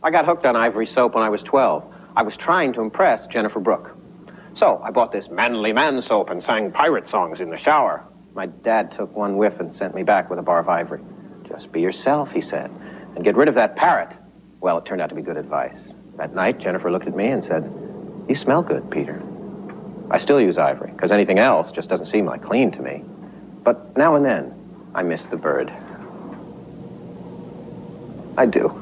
I got hooked on Ivory soap when I was 12. I was trying to impress Jennifer Brooke. So I bought this manly man soap and sang pirate songs in the shower. My dad took one whiff and sent me back with a bar of Ivory. Just be yourself, he said, and get rid of that parrot. Well, it turned out to be good advice. That night, Jennifer looked at me and said, "You smell good, Peter." I still use Ivory, because anything else just doesn't seem like clean to me. But now and then, I miss the bird. I do.